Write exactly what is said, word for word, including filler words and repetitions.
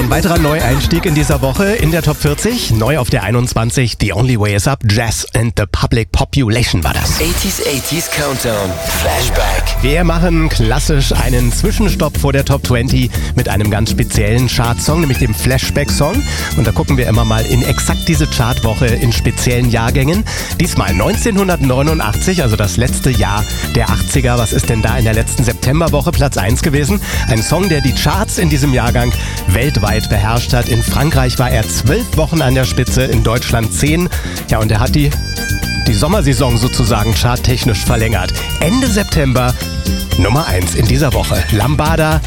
Ein weiterer Neueinstieg in dieser Woche in der Top vierzig. Neu auf der einundzwanzig. The Only Way Is Up. Jazz and the Public Population war das. achtziger achtziger Countdown. Flashback. Wir machen klassisch einen Zwischenstopp vor der Top zwanzig mit einem ganz speziellen Chartsong, nämlich dem Flashback-Song. Und da gucken wir immer mal in exakt diese Chartwoche in speziellen Jahrgängen. Diesmal neunzehnhundertneunundachtzig, also das letzte Jahr der achtziger. Was ist denn da in der letzten Septemberwoche Platz eins gewesen? Ein Song, der die Charts in diesem Jahrgang weltweit beherrscht hat. In Frankreich war er zwölf Wochen an der Spitze, in Deutschland zehn. Ja, und er hat die, die Sommersaison sozusagen charttechnisch verlängert. Ende September Nummer eins in dieser Woche. Lambada,